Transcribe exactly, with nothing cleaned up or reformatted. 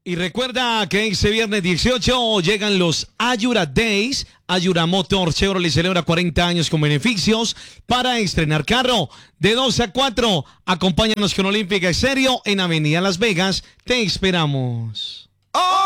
Y recuerda que este viernes dieciocho llegan los Ayura Days. Ayura Motor Chevrolet celebra cuarenta años con beneficios para estrenar carro. De dos a cuatro, acompáñanos con Olímpica Estéreo en Avenida Las Vegas. Te esperamos.